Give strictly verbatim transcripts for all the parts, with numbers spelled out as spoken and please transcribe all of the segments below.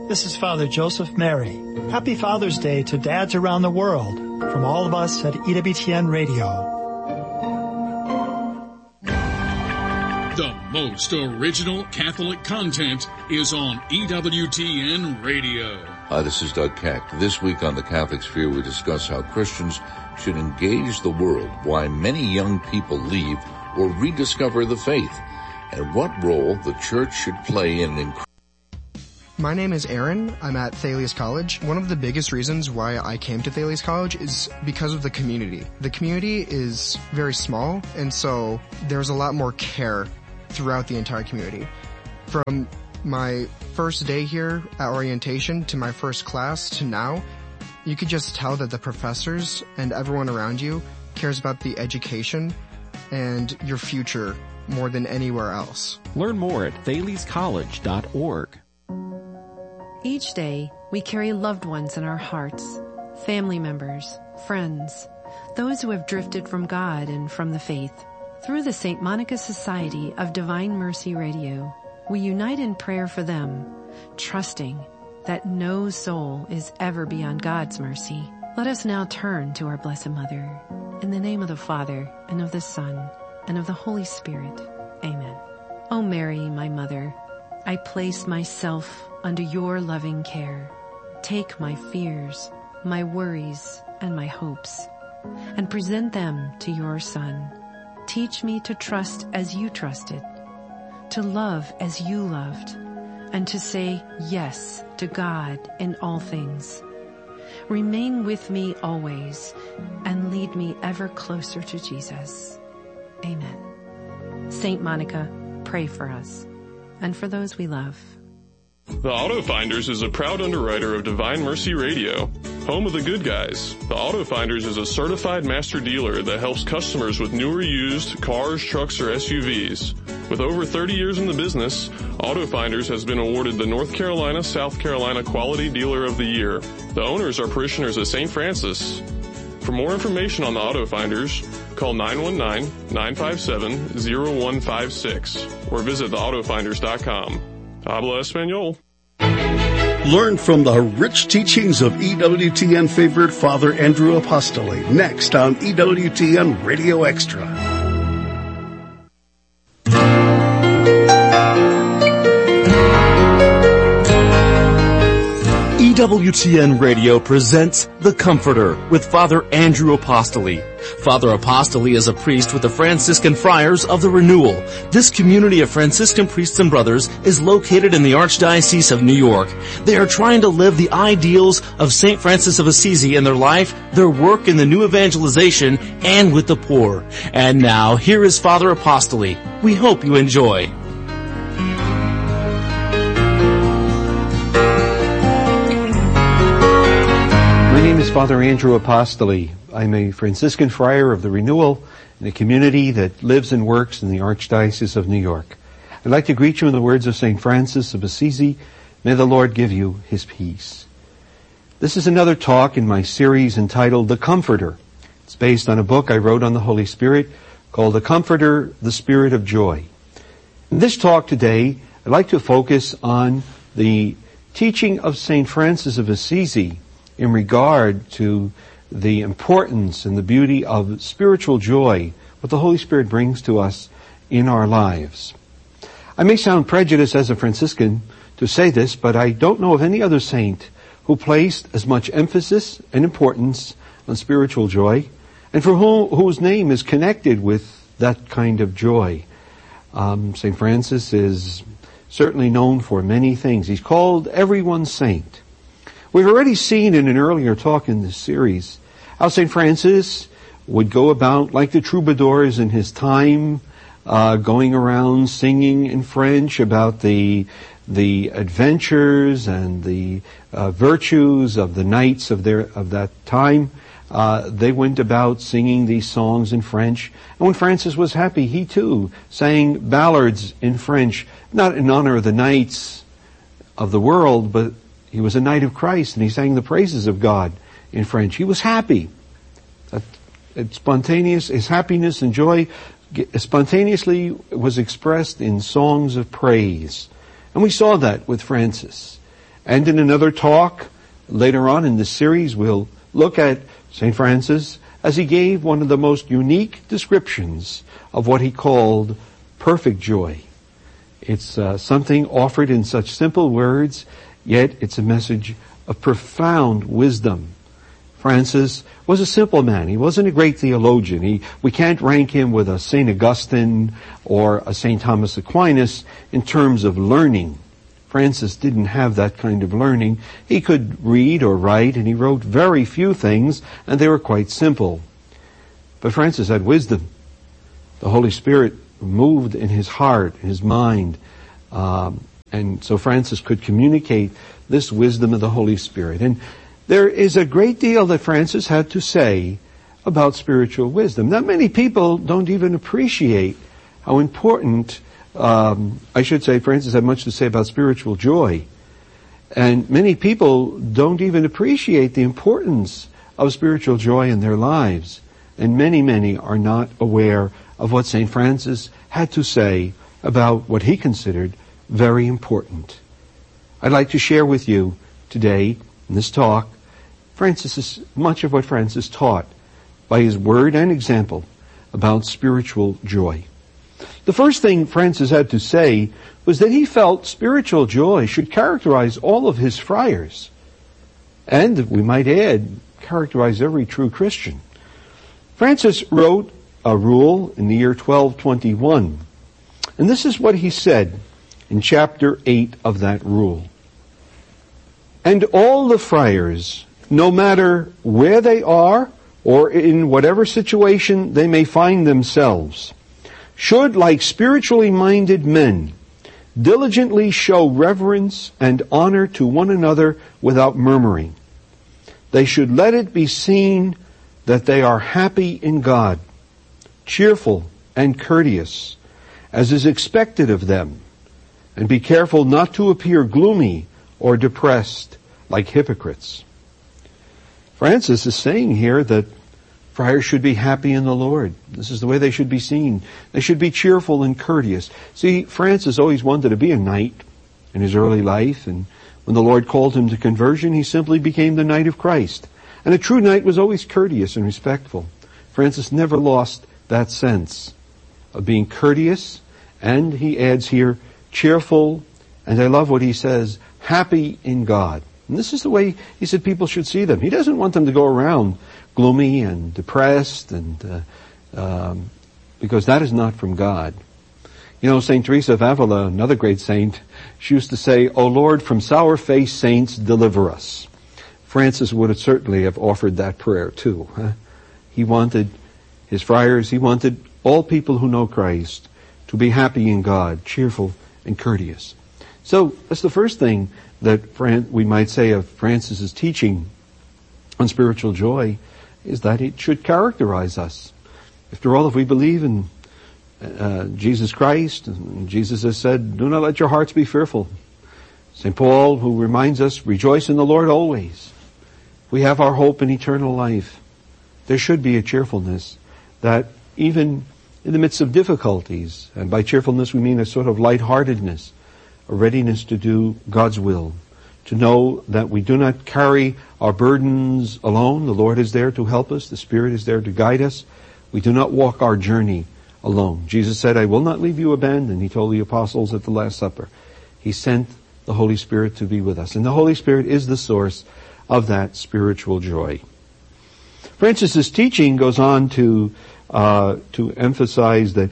This is Father Joseph Mary. Happy Father's Day to dads around the world from all of us at E W T N Radio. The most original Catholic content is on E W T N Radio. Hi, this is Doug Keck. This week on The Catholic Sphere, we discuss how Christians should engage the world, why many young people leave or rediscover the faith, and what role the Church should play in increasing. My name is Aaron. I'm at Thales College. One of the biggest reasons why I came to Thales College is because of the community. The community is very small, and so there's a lot more care throughout the entire community. From my first day here at orientation to my first class to now, you could just tell that the professors and everyone around you cares about the education and your future more than anywhere else. Learn more at thales college dot org. Each day, we carry loved ones in our hearts, family members, friends, those who have drifted from God and from the faith. Through the Saint Monica Society of Divine Mercy Radio, we unite in prayer for them, trusting that no soul is ever beyond God's mercy. Let us now turn to our Blessed Mother. In the name of the Father, and of the Son, and of the Holy Spirit. Amen. O Mary, my Mother, I place myself under your loving care. Take my fears, my worries, and my hopes, and present them to your Son. Teach me to trust as you trusted, to love as you loved, and to say yes to God in all things. Remain with me always, and lead me ever closer to Jesus. Amen. Saint Monica, pray for us, and for those we love. The Auto Finders is a proud underwriter of Divine Mercy Radio, home of the good guys. The Auto Finders is a certified master dealer that helps customers with new or used cars, trucks, or S U Vs. With over thirty years in the business, Auto Finders has been awarded the North Carolina, South Carolina Quality Dealer of the Year. The owners are parishioners of Saint Francis. For more information on the Auto Finders, call nine one nine, nine five seven, zero one five six or visit the auto finders dot com. Habla Espanol. Learn from the rich teachings of E W T N favorite Father Andrew Apostoli next on E W T N Radio Extra. E W T N Radio presents The Comforter with Father Andrew Apostoli. Father Apostoli is a priest with the Franciscan Friars of the Renewal. This community of Franciscan priests and brothers is located in the Archdiocese of New York. They are trying to live the ideals of Saint Francis of Assisi in their life, their work in the new evangelization, and with the poor. And now, here is Father Apostoli. We hope you enjoy. My name is Father Andrew Apostoli. I'm a Franciscan friar of the Renewal in a community that lives and works in the Archdiocese of New York. I'd like to greet you in the words of Saint Francis of Assisi. May the Lord give you his peace. This is another talk in my series entitled The Comforter. It's based on a book I wrote on the Holy Spirit called The Comforter, the Spirit of Joy. In this talk today, I'd like to focus on the teaching of Saint Francis of Assisi in regard to the importance and the beauty of spiritual joy, what the Holy Spirit brings to us in our lives. I may sound prejudiced as a Franciscan to say this, but I don't know of any other saint who placed as much emphasis and importance on spiritual joy, and for whom, whose name is connected with that kind of joy. Um, Saint Francis is certainly known for many things. He's called everyone's saint. We've already seen in an earlier talk in this series how Saint Francis would go about like the troubadours in his time, uh, going around singing in French about the the adventures and the uh, virtues of the knights of their of that time. Uh, they went about singing these songs in French. And when Francis was happy, he too sang ballads in French, not in honor of the knights of the world, but he was a knight of Christ, and he sang the praises of God in French. He was happy. That, it spontaneous, his happiness and joy spontaneously was expressed in songs of praise. And we saw that with Francis. And in another talk later on in this series, we'll look at Saint Francis as he gave one of the most unique descriptions of what he called perfect joy. It's uh, something offered in such simple words, yet it's a message of profound wisdom. Francis was a simple man. He wasn't a great theologian. He, we can't rank him with a Saint Augustine or a Saint Thomas Aquinas in terms of learning. Francis didn't have that kind of learning. He could read or write, and he wrote very few things, and they were quite simple. But Francis had wisdom. The Holy Spirit moved in his heart, in his mind, um, and so Francis could communicate this wisdom of the Holy Spirit. And there is a great deal that Francis had to say about spiritual wisdom. Not many people don't even appreciate how important, um, I should say, Francis had much to say about spiritual joy. And many people don't even appreciate the importance of spiritual joy in their lives. And many, many are not aware of what Saint Francis had to say about what he considered very important. I'd like to share with you today, in this talk, Francis, much of what Francis taught by his word and example about spiritual joy. The first thing Francis had to say was that he felt spiritual joy should characterize all of his friars. And, we might add, characterize every true Christian. Francis wrote a rule in the year twelve twenty-one. And this is what he said in chapter eight of that rule. And all the friars, no matter where they are or in whatever situation they may find themselves, should, like spiritually minded men, diligently show reverence and honor to one another without murmuring. They should let it be seen that they are happy in God, cheerful and courteous, as is expected of them, and be careful not to appear gloomy or depressed like hypocrites. Francis is saying here that friars should be happy in the Lord. This is the way they should be seen. They should be cheerful and courteous. See, Francis always wanted to be a knight in his early life, and when the Lord called him to conversion, he simply became the knight of Christ. And a true knight was always courteous and respectful. Francis never lost that sense of being courteous, and he adds here, cheerful, and I love what he says, happy in God. And this is the way he said people should see them. He doesn't want them to go around gloomy and depressed, and uh, um, because that is not from God. You know, Saint Teresa of Avila, another great saint, she used to say, "O Lord, from sour-faced saints deliver us." Francis would have certainly have offered that prayer too. Huh? He wanted his friars, he wanted all people who know Christ to be happy in God, cheerful and courteous. So that's the first thing that Fran- we might say of Francis's teaching on spiritual joy, is that it should characterize us. After all, if we believe in uh, Jesus Christ, and Jesus has said, do not let your hearts be fearful. Saint Paul, who reminds us, rejoice in the Lord always. We have our hope in eternal life. There should be a cheerfulness that even in the midst of difficulties, and by cheerfulness we mean a sort of lightheartedness, a readiness to do God's will, to know that we do not carry our burdens alone. The Lord is there to help us. The Spirit is there to guide us. We do not walk our journey alone. Jesus said, I will not leave you abandoned, he told the apostles at the Last Supper. He sent the Holy Spirit to be with us. And the Holy Spirit is the source of that spiritual joy. Francis's teaching goes on to uh, to emphasize that,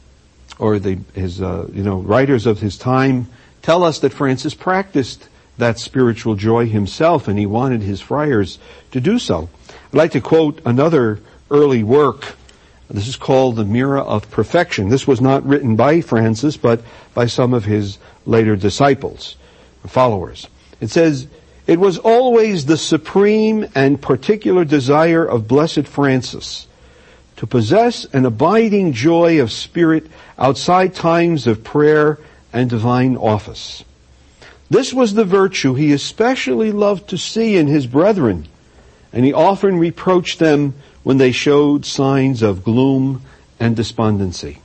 or the his uh, you know writers of his time tell us that Francis practiced that spiritual joy himself, and he wanted his friars to do so. I'd like to quote another early work. This is called The Mirror of Perfection. This was not written by Francis, but by some of his later disciples, followers. It says, it was always the supreme and particular desire of Blessed Francis to possess an abiding joy of spirit outside times of prayer and divine office. This was the virtue he especially loved to see in his brethren, and he often reproached them when they showed signs of gloom and despondency.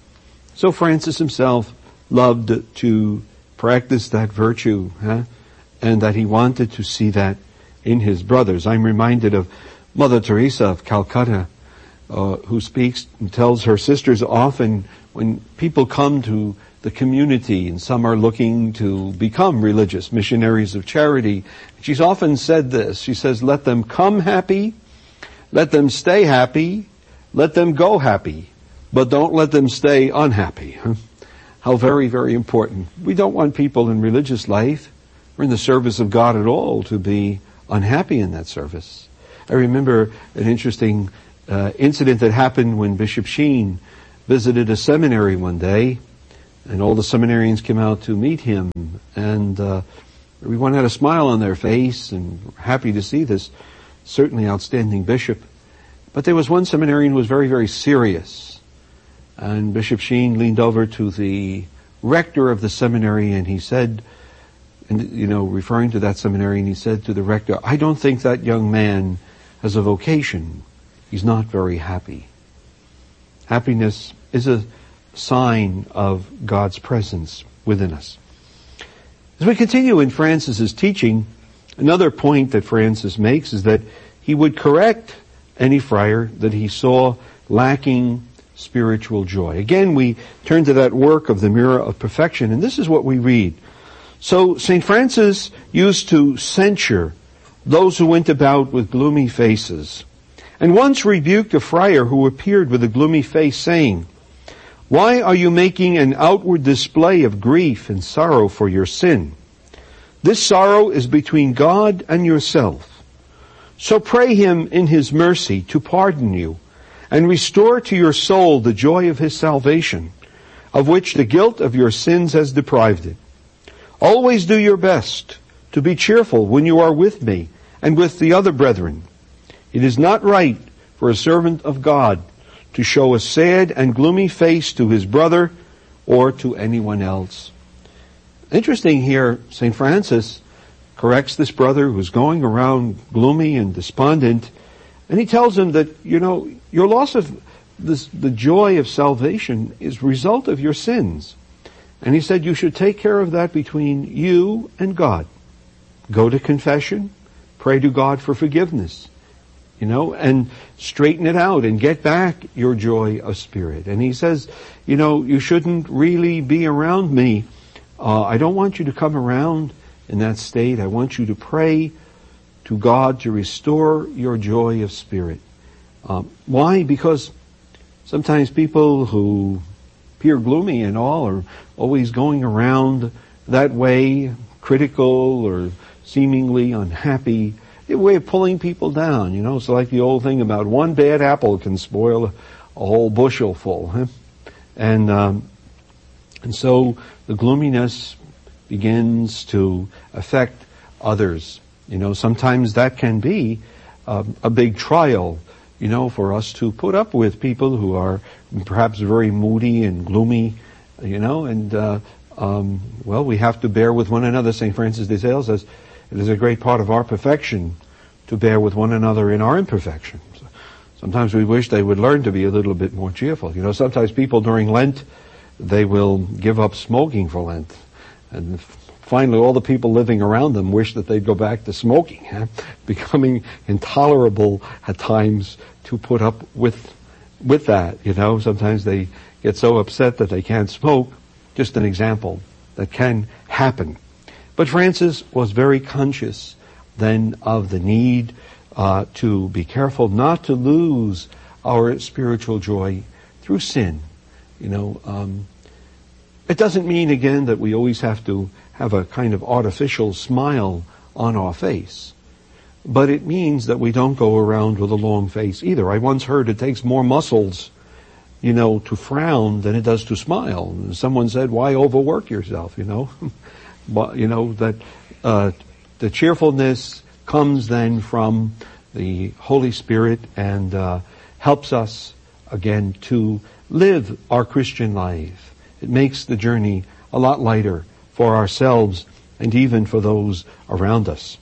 So Francis himself loved to practice that virtue, huh? and that he wanted to see that in his brothers. I'm reminded of Mother Teresa of Calcutta, uh, who speaks and tells her sisters often when people come to the community, and some are looking to become religious missionaries of charity, she's often said this. She says, let them come happy, let them stay happy, let them go happy, but don't let them stay unhappy. How very, very important. We don't want people in religious life or in the service of God at all to be unhappy in that service. I remember an interesting uh, incident that happened when Bishop Sheen visited a seminary one day, and all the seminarians came out to meet him, and uh, everyone had a smile on their face and happy to see this certainly outstanding bishop. But there was one seminarian who was very, very serious. And Bishop Sheen leaned over to the rector of the seminary and he said, and you know, referring to that seminary, and he said to the rector, I don't think that young man has a vocation. He's not very happy. Happiness is a sign of God's presence within us. As we continue in Francis's teaching, another point that Francis makes is that he would correct any friar that he saw lacking spiritual joy. Again, we turn to that work of the Mirror of Perfection, and this is what we read. So Saint Francis used to censure those who went about with gloomy faces, and once rebuked a friar who appeared with a gloomy face, saying, why are you making an outward display of grief and sorrow for your sin? This sorrow is between God and yourself. So pray him in his mercy to pardon you and restore to your soul the joy of his salvation, of which the guilt of your sins has deprived it. Always do your best to be cheerful when you are with me and with the other brethren. It is not right for a servant of God to show a sad and gloomy face to his brother or to anyone else. Interesting here, Saint Francis corrects this brother who's going around gloomy and despondent, and he tells him that, you know, your loss of this, the joy of salvation is a result of your sins. And he said you should take care of that between you and God. Go to confession, pray to God for forgiveness, you know, and straighten it out and get back your joy of spirit. And he says, you know, you shouldn't really be around me. Uh, I don't want you to come around in that state. I want you to pray to God to restore your joy of spirit. Um, why? Because sometimes people who appear gloomy and all are always going around that way, critical or seemingly unhappy. A way of pulling people down, you know. It's like the old thing about one bad apple can spoil a, a whole bushel full. Huh? And um, and so the gloominess begins to affect others. You know, sometimes that can be uh, a big trial, you know, for us to put up with people who are perhaps very moody and gloomy, you know, and uh, um, well, we have to bear with one another. Saint Francis de Sales says, it is a great part of our perfection to bear with one another in our imperfections. Sometimes we wish they would learn to be a little bit more cheerful. You know, sometimes people during Lent, they will give up smoking for Lent. And finally all the people living around them wish that they'd go back to smoking, huh? Becoming intolerable at times to put up with, with that, you know. Sometimes they get so upset that they can't smoke. Just an example that can happen. But Francis was very conscious then of the need uh, to be careful not to lose our spiritual joy through sin. You know, um, it doesn't mean again that we always have to have a kind of artificial smile on our face, but it means that we don't go around with a long face either. I once heard it takes more muscles, you know, to frown than it does to smile. Someone said, "Why overwork yourself?" You know. But, you know, that uh, the cheerfulness comes then from the Holy Spirit and uh, helps us, again, to live our Christian life. It makes the journey a lot lighter for ourselves and even for those around us.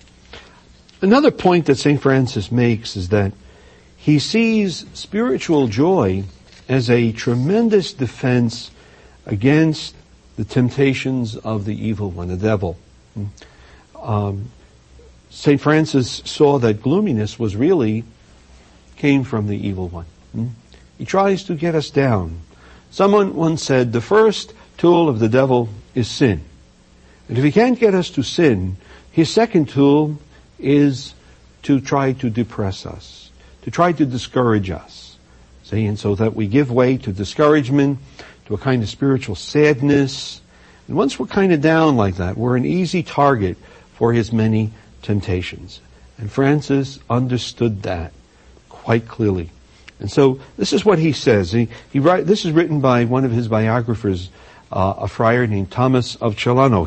Another point that Saint Francis makes is that he sees spiritual joy as a tremendous defense against the temptations of the evil one, the devil. um, Saint Francis saw that gloominess was really came from the evil one. Hmm? He tries to get us down. Someone once said, the first tool of the devil is sin. And if he can't get us to sin, his second tool is to try to depress us, to try to discourage us. See, and so that we give way to discouragement, to a kind of spiritual sadness. And once we're kind of down like that, we're an easy target for his many temptations. And Francis understood that quite clearly. And so this is what he says. He, he write, this is written by one of his biographers, uh, a friar named Thomas of Celano.